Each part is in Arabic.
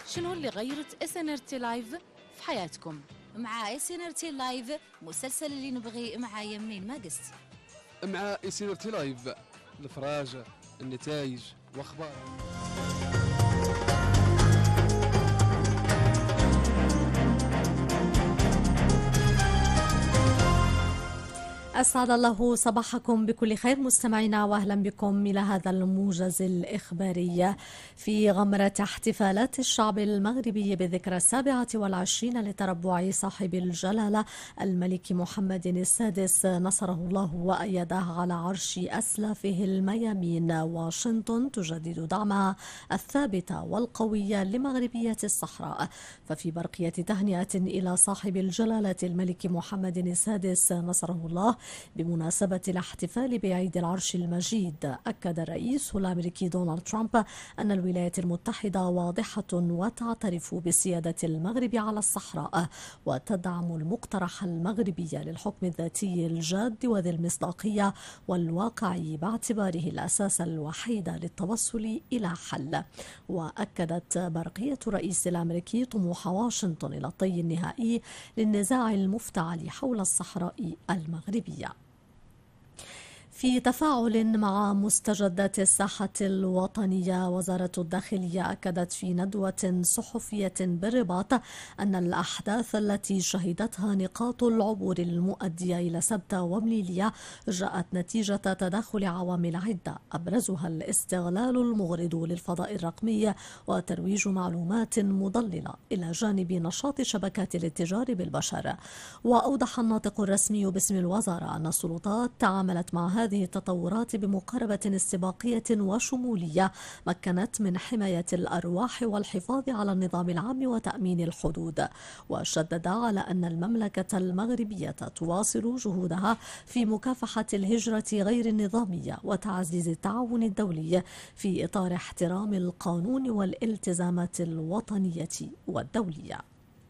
شنو اللي غيرت SNRT لايف في حياتكم؟ مع SNRT لايف مسلسل اللي نبغي مع يمين ما قست. مع SNRT لايف الفراج، النتائج واخبار. أسعد الله صباحكم بكل خير مستمعينا، وأهلا بكم إلى هذا الموجز الإخباري. في غمرة احتفالات الشعب المغربي بالذكرى 27 لتربع صاحب الجلالة الملك محمد السادس نصره الله وأيده على عرش أسلافه الميامين، واشنطن تجدد دعمها الثابت والقوي لمغربية الصحراء. ففي برقية تهنئة إلى صاحب الجلالة الملك محمد السادس نصره الله بمناسبة الاحتفال بعيد العرش المجيد، أكد الرئيس الأمريكي دونالد ترامب أن الولايات المتحدة واضحة وتعترف بسيادة المغرب على الصحراء، وتدعم المقترح المغربي للحكم الذاتي الجاد وذي المصداقية والواقعي باعتباره الأساس الوحيد للتوصل إلى حل. وأكدت برقية الرئيس الأمريكي طموح واشنطن إلى الطي النهائي للنزاع المفتعل حول الصحراء المغربية. في تفاعل مع مستجدات الساحة الوطنية، وزارة الداخلية أكدت في ندوة صحفية بالرباط أن الأحداث التي شهدتها نقاط العبور المؤدية إلى سبتة ومليلية جاءت نتيجة تداخل عوامل عدة، أبرزها الاستغلال المغرض للفضاء الرقمي وترويج معلومات مضللة إلى جانب نشاط شبكات الاتجار بالبشر. وأوضح الناطق الرسمي باسم الوزارة أن السلطات تعاملت مع هذه التطورات بمقاربة استباقية وشمولية مكنت من حماية الأرواح والحفاظ على النظام العام وتأمين الحدود. وشدد على أن المملكة المغربية تواصل جهودها في مكافحة الهجرة غير النظامية وتعزيز التعاون الدولي في إطار احترام القانون والالتزامات الوطنية والدولية.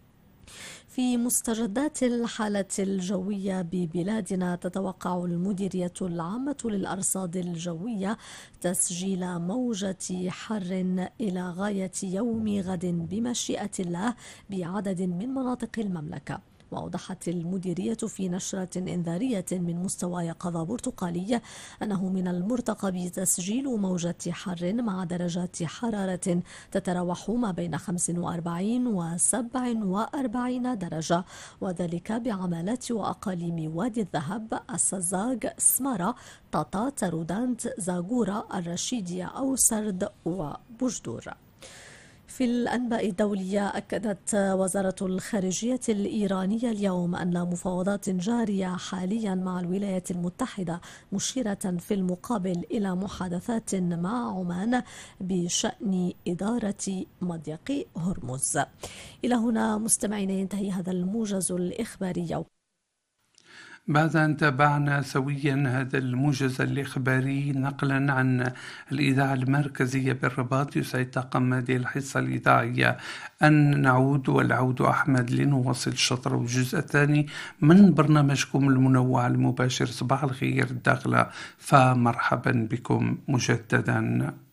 في مستجدات الحالة الجوية ببلادنا، تتوقع المديرية العامة للأرصاد الجوية تسجيل موجة حر إلى غاية يوم غد بمشيئة الله بعدد من مناطق المملكة. وأوضحت المديرية في نشرة إنذارية من مستوى يقظة برتقالي أنه من المرتقب تسجيل موجة حر مع درجات حرارة تتراوح ما بين 45 و 47 درجة، وذلك بعمالات وأقاليم وادي الذهب، السزاق، سمارة، طاطا، ترودانت، زاغورة، الرشيدية أو سرد وبجدور. في الأنباء الدولية، أكدت وزارة الخارجية الإيرانية اليوم أن مفاوضات جارية حاليا مع الولايات المتحدة، مشيرة في المقابل إلى محادثات مع عمان بشأن إدارة مضيق هرمز. إلى هنا مستمعين ينتهي هذا الموجز الإخباري. بعد أن تابعنا سويا هذا الموجز الإخباري نقلا عن الإذاعة المركزية بالرباط، يسعد طاقم هذه الحصة الإذاعية أن نعود والعود أحمد لنواصل الشطر والجزء الثاني من برنامجكم المنوع المباشر صباح الخير الداخلة، فمرحبا بكم مجددا.